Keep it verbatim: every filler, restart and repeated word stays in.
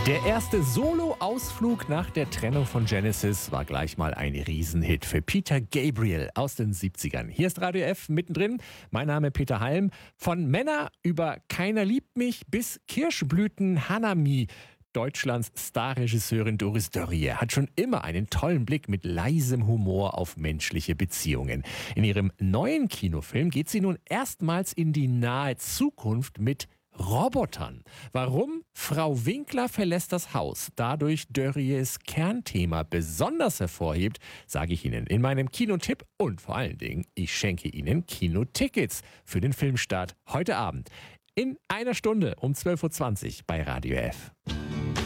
Der erste Solo-Ausflug nach der Trennung von Genesis war gleich mal ein Riesenhit für Peter Gabriel aus den siebzigern. Hier ist Radio F mittendrin. Mein Name Peter Halm. Von Männer über Keiner liebt mich bis Kirschblüten Hanami. Deutschlands Starregisseurin Doris Dörrie hat schon immer einen tollen Blick mit leisem Humor auf menschliche Beziehungen. In ihrem neuen Kinofilm geht sie nun erstmals in die nahe Zukunft mit Robotern. Warum Frau Winkler verlässt das Haus dadurch Dörries Kernthema besonders hervorhebt, sage ich Ihnen in meinem Kinotipp und vor allen Dingen, ich schenke Ihnen Kinotickets für den Filmstart heute Abend in einer Stunde um zwölf Uhr zwanzig bei Radio F.